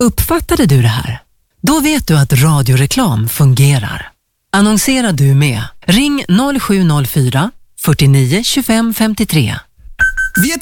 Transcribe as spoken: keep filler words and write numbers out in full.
Uppfattade du det här? Då vet du att radioreklam fungerar. Annonserar du med? Ring noll sju noll fyra, fyrtionio, tjugofem femtiotre. Vi är